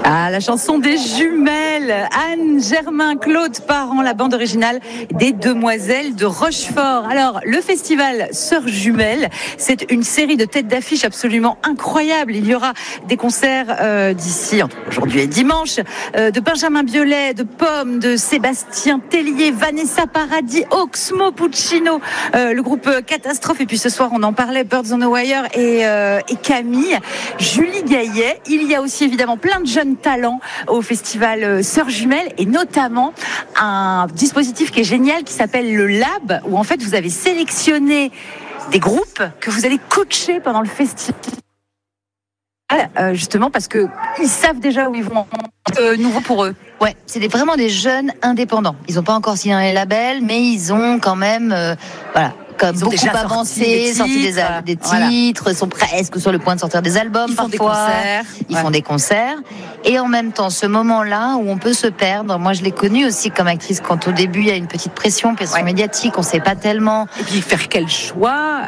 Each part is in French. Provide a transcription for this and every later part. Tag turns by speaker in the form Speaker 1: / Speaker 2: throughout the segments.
Speaker 1: Ah, la chanson des jumelles. Anne, Germain, Claude Parent, la bande originale des Demoiselles de Rochefort. Alors, le festival Sœurs Jumelles, c'est une série de têtes d'affiche absolument incroyable. Il y aura des concerts d'ici, entre aujourd'hui et dimanche, de Benjamin Biolay, de Pomme, de Sébastien Tellier, Vanessa Paradis, Oxmo Puccino, le groupe Catastrophe. Et puis ce soir, on en parlait, Birds on the Wire et Camille, Julie Gaillet. Il y a aussi évidemment plein de jeunes talents au festival Sœurs Jumelles et notamment un dispositif qui est génial qui s'appelle le Lab, où en fait vous avez sélectionné des groupes que vous allez coacher pendant le festival. Justement parce que ils savent déjà où ils vont. Nouveau pour eux.
Speaker 2: Ouais, c'est vraiment des jeunes indépendants. Ils n'ont pas encore signé un label, mais ils ont quand même, comme beaucoup avancé, sorti des titres, sont presque sur le point de sortir des albums.
Speaker 1: Ils font
Speaker 2: parfois. Ils font des concerts. Et en même temps, ce moment-là où on peut se perdre, moi je l'ai connu aussi comme actrice quand au début il y a une petite pression médiatique, on ne sait pas tellement.
Speaker 1: Et puis faire quel choix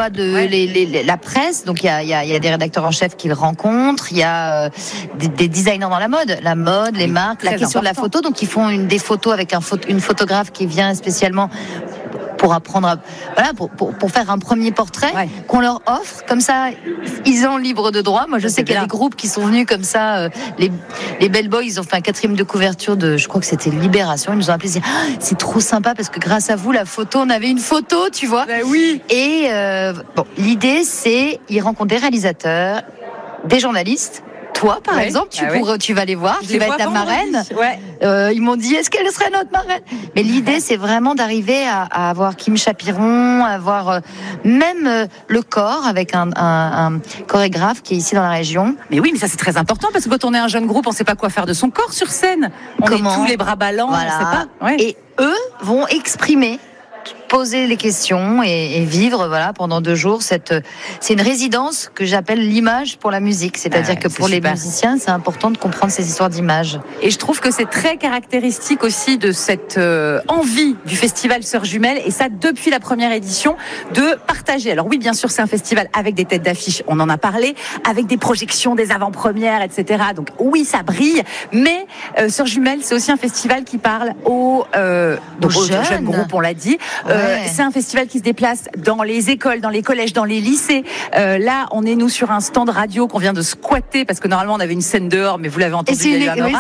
Speaker 2: de la presse. Donc il y a des rédacteurs en chef qui le rencontrent, il y a des designers dans la mode, les marques, la question de la photo. Donc ils font des photos avec une photographe qui vient spécialement pour apprendre pour faire un premier portrait qu'on leur offre. Comme ça, ils ont libre de droit. Moi, je sais qu'il y a des groupes qui sont venus comme ça. Les Bell Boys, ils ont fait un 4e de couverture je crois que c'était Libération. Ils nous ont appelé, ils disaient, c'est trop sympa parce que grâce à vous, la photo, on avait une photo, tu vois.
Speaker 1: Ben oui.
Speaker 2: Et l'idée, c'est, ils rencontrent des réalisateurs, des journalistes. Toi, par exemple, tu vas les voir, tu vas être la marraine. Ils m'ont dit, est-ce qu'elle serait notre marraine ? Mais l'idée, c'est vraiment d'arriver à avoir Kim Chapiron, à avoir même le corps avec un chorégraphe qui est ici dans la région.
Speaker 1: Mais oui, mais ça c'est très important parce que quand on est un jeune groupe, on ne sait pas quoi faire de son corps sur scène. On est tous les bras ballants, on ne sait pas. Ouais.
Speaker 2: Et eux vont exprimer, poser les questions et vivre pendant 2 jours. C'est une résidence que j'appelle l'image pour la musique. C'est-à-dire que pour les musiciens, c'est important de comprendre ces histoires d'images.
Speaker 1: Et je trouve que c'est très caractéristique aussi de cette envie du festival Sœurs Jumelles, et ça depuis la première édition, de partager. Alors oui, bien sûr, c'est un festival avec des têtes d'affiche, on en a parlé, avec des projections, des avant-premières, etc. Donc oui, ça brille, mais Sœurs Jumelles, c'est aussi un festival qui parle aux jeunes groupes, on l'a dit. C'est un festival qui se déplace dans les écoles, dans les collèges, dans les lycées. Là, on est nous sur un stand radio qu'on vient de squatter parce que normalement on avait une scène dehors, mais vous l'avez entendu, c'est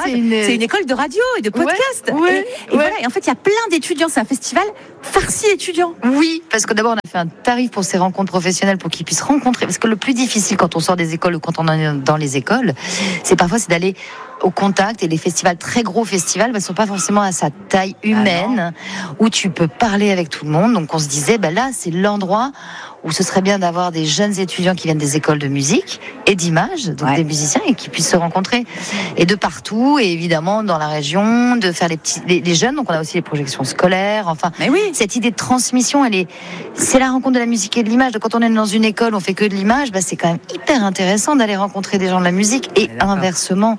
Speaker 1: une école de radio et de podcast. Et voilà. Et en fait, il y a plein d'étudiants. C'est un festival farci étudiants.
Speaker 2: Oui, parce que d'abord on a fait un tarif pour ces rencontres professionnelles pour qu'ils puissent rencontrer. Parce que le plus difficile quand on sort des écoles ou quand on est dans les écoles, c'est d'aller au contact, et les festivals, très gros festivals, ne sont pas forcément à sa taille humaine, où tu peux parler avec tout le monde. Donc on se disait, là c'est l'endroit où ce serait bien d'avoir des jeunes étudiants qui viennent des écoles de musique et d'image, donc des musiciens, et qui puissent se rencontrer. Et de partout, et évidemment dans la région, de faire les jeunes. Donc on a aussi les projections scolaires. Enfin, cette idée de transmission, c'est la rencontre de la musique et de l'image. Donc quand on est dans une école, on fait que de l'image, c'est quand même hyper intéressant d'aller rencontrer des gens de la musique. Et inversement,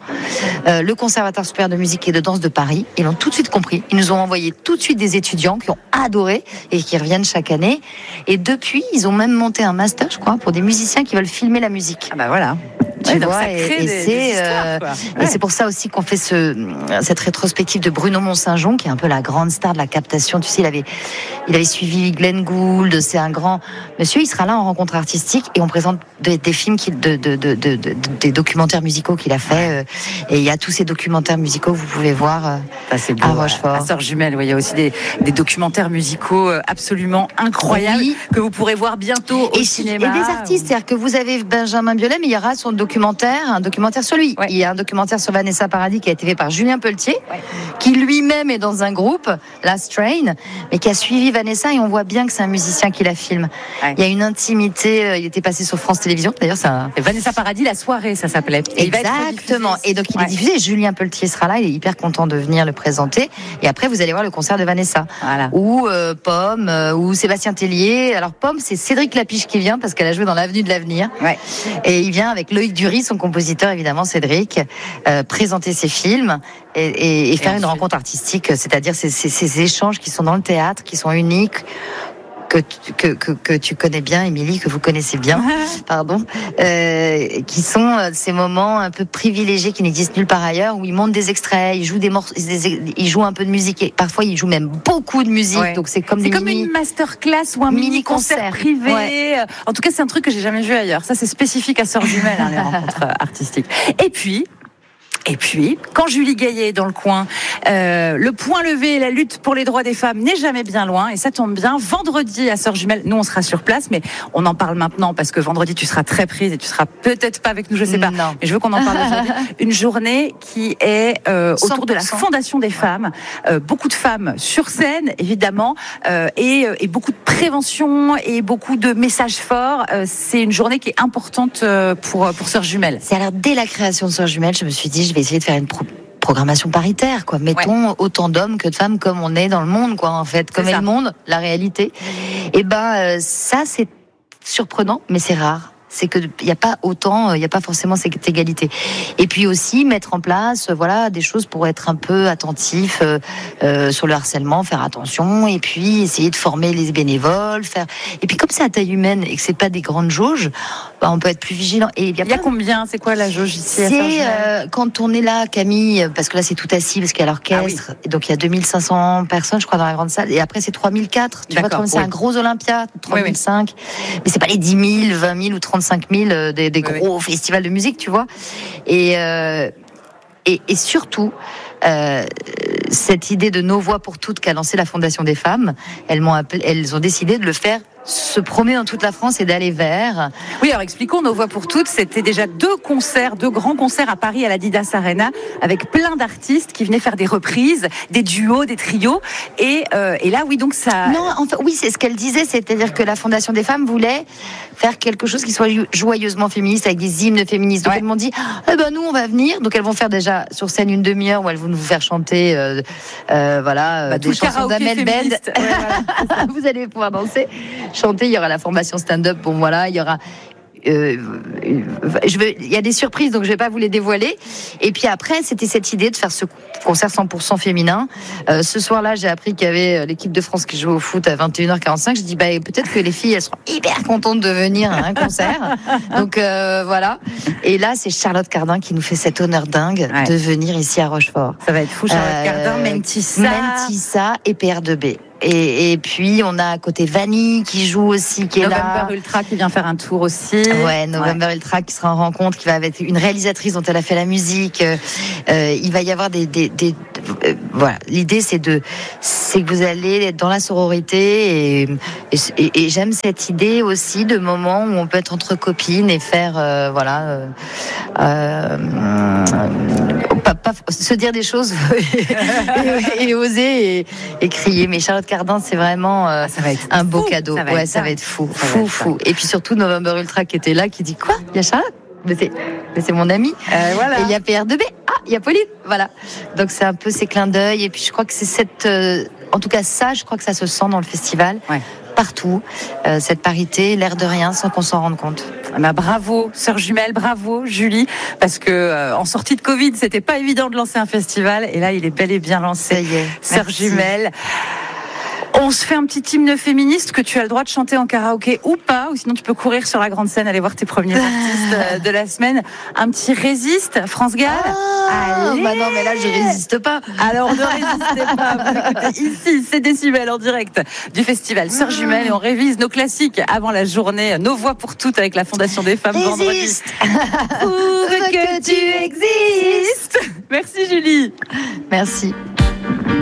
Speaker 2: le Conservatoire supérieur de musique et de danse de Paris, ils l'ont tout de suite compris. Ils nous ont envoyé tout de suite des étudiants qui ont adoré et qui reviennent chaque année. Et depuis, ils ont même monté un master, je crois, pour des musiciens qui veulent filmer la musique.
Speaker 1: Ah voilà.
Speaker 2: Tu vois, et c'est pour ça aussi qu'on fait cette rétrospective de Bruno Mont-Saint-Jean, qui est un peu la grande star de la captation. Tu sais, il avait suivi Glenn Gould. C'est un grand monsieur. Il sera là en rencontre artistique et on présente des films, des documentaires musicaux qu'il a fait. Et il y a tous ces documentaires musicaux que vous pouvez voir à Rochefort.
Speaker 1: À Sœurs Jumelles, il y a aussi des documentaires musicaux absolument incroyables que vous pourrez voir bientôt au cinéma.
Speaker 2: Et des artistes, c'est-à-dire que vous avez Benjamin Biolay, mais il y aura un documentaire sur lui. Il y a un documentaire sur Vanessa Paradis qui a été fait par Julien Pelletier, qui lui-même est dans un groupe, Last Train, mais qui a suivi Vanessa, et on voit bien que c'est un musicien qui la filme. Il y a une intimité, il était passé sur France Télévisions, d'ailleurs ça...
Speaker 1: Vanessa Paradis, la soirée, ça s'appelait.
Speaker 2: Exactement. Et donc il est diffusé, Julien Pelletier sera là, il est hyper content de venir le présenter, et après vous allez voir le concert de Vanessa. Ou Pomme, ou Sébastien Tellier. Alors Pomme, c'est Cédric Lapiche qui vient, parce qu'elle a joué dans l'Avenue de l'Avenir. Et il vient avec Loïc Dury, son compositeur, évidemment, Cédric, présenter ses films et faire une rencontre artistique, c'est-à-dire ces échanges qui sont dans le théâtre, qui sont uniques, que tu connais bien, Émilie, que vous connaissez bien, pardon, qui sont ces moments un peu privilégiés qui n'existent nulle part ailleurs, où ils montent des extraits, ils jouent des morceaux, ils jouent un peu de musique, et parfois ils jouent même beaucoup de musique, donc c'est comme
Speaker 1: une masterclass ou un mini concert privé. Ouais. En tout cas, c'est un truc que j'ai jamais vu ailleurs. Ça, c'est spécifique à Sœurs Jumelles, les rencontres artistiques. Et puis, quand Julie Gaillet est dans le coin, le point levé et la lutte pour les droits des femmes n'est jamais bien loin. Et ça tombe bien. Vendredi, à Sœurs Jumelles, nous, on sera sur place, mais on en parle maintenant parce que vendredi, tu seras très prise et tu seras peut-être pas avec nous, je sais pas.
Speaker 2: Non.
Speaker 1: Mais je veux qu'on en parle aujourd'hui. Une journée qui est autour de la Fondation des femmes. Beaucoup de femmes sur scène, évidemment, et beaucoup de prévention et beaucoup de messages forts. C'est une journée qui est importante pour Sœurs Jumelles.
Speaker 2: C'est alors, dès la création de Sœurs Jumelles, je me suis dit, je vais essayer de faire une programmation paritaire, quoi. Mettons autant d'hommes que de femmes comme on est dans le monde, quoi, en fait. Comme est le monde, la réalité. Et ça, c'est surprenant, mais c'est rare. C'est que il y a pas autant, il y a pas forcément cette égalité. Et puis aussi mettre en place, des choses pour être un peu attentif sur le harcèlement, faire attention, et puis essayer de former les bénévoles, Et puis comme c'est à taille humaine et que c'est pas des grandes jauges, on peut être plus vigilant. Et
Speaker 1: il y a combien? C'est quoi la jauge ici?
Speaker 2: C'est quand on est là, Camille, parce que là c'est tout assis, parce qu'il y a l'orchestre, et donc il y a 2500 personnes, je crois, dans la grande salle, et après c'est 3004. Tu vois, c'est un gros Olympia, 3005. Mais c'est pas les 10 000, 20 000 ou 35 000 des gros festivals de musique, tu vois. Et surtout, cette idée de Nos Voix pour Toutes qu'a lancé la Fondation des femmes, elles ont décidé de le faire se promener dans toute la France et d'aller vers.
Speaker 1: Oui, alors expliquons, Nos Voix pour Toutes, c'était déjà deux grands concerts à Paris à l'Adidas Arena, avec plein d'artistes qui venaient faire des reprises, des duos, des trios, et là, oui, donc ça...
Speaker 2: Non, enfin, oui, c'est ce qu'elle disait, c'est-à-dire que la Fondation des femmes voulait faire quelque chose qui soit joyeusement féministe, avec des hymnes féministes. Donc elles m'ont dit, nous, on va venir, donc elles vont faire déjà sur scène une demi-heure où elles vont nous faire chanter, des chansons d'Amel Bend. Vous allez pouvoir danser, chanter, il y aura la formation stand-up, il y aura... il y a des surprises, donc je vais pas vous les dévoiler. Et puis après, c'était cette idée de faire ce concert 100% féminin. Ce soir-là, j'ai appris qu'il y avait l'équipe de France qui jouait au foot à 21h45. J'ai dit, peut-être que les filles, elles seront hyper contentes de venir à un concert. Donc voilà. Et là, c'est Charlotte Cardin qui nous fait cet honneur dingue de venir ici à Rochefort.
Speaker 1: Ça va être fou, Charlotte Cardin,
Speaker 2: Mentissa et PR2B. Et puis on a à côté Vanille qui joue aussi, qui est là.
Speaker 1: November Ultra qui vient faire un tour aussi.
Speaker 2: Ouais, November Ultra qui sera en rencontre, qui va avec une réalisatrice dont elle a fait la musique. Il va y avoir voilà. L'idée c'est que vous allez être dans la sororité et j'aime cette idée aussi de moments où on peut être entre copines et faire pas se dire des choses et oser et crier. Mais Charlotte Cardin, c'est vraiment un beau cadeau. Ça va être fou. Et puis surtout November Ultra qui était là, qui dit quoi? Il y a Charlotte? Mais c'est mon ami.
Speaker 1: Voilà.
Speaker 2: Et il y a PR2B. Il y a Pauline. Voilà. Donc c'est un peu ces clins d'œil. Et puis je crois que c'est en tout cas ça, je crois que ça se sent dans le festival. Partout, cette parité, l'air de rien, sans qu'on s'en rende compte.
Speaker 1: Bravo, Sœurs Jumelles, bravo, Julie, parce que en sortie de Covid, c'était pas évident de lancer un festival, et là, il est bel et bien lancé.
Speaker 2: Ça y est.
Speaker 1: Sœurs Jumelles. On se fait un petit hymne féministe que tu as le droit de chanter en karaoké ou pas, ou sinon tu peux courir sur la grande scène, aller voir tes premiers artistes de la semaine. Un petit Résiste, France Gall.
Speaker 2: Non, mais là je résiste pas.
Speaker 1: Alors ne résistez pas. Vous écoutez ici, c'est Décibel en direct du festival Sœurs Jumelles, et on révise nos classiques avant la journée Nos Voix pour Toutes avec la Fondation des femmes vendredi. Prouve que tu existes. Merci Julie.
Speaker 2: Merci.